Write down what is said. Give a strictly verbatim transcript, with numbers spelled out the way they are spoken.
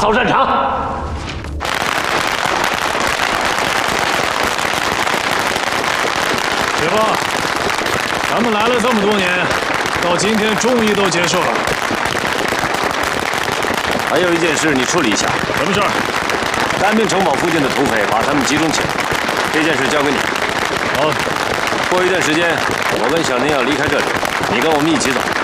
扫战场。 师傅，咱们来了这么多年，到今天终于都结束了。 还有一件事你处理一下。 什么事儿？ 单兵城堡附近的土匪把他们集中起来，这件事交给你。 好。 过一段时间，我跟小宁要离开这里，你跟我们一起走。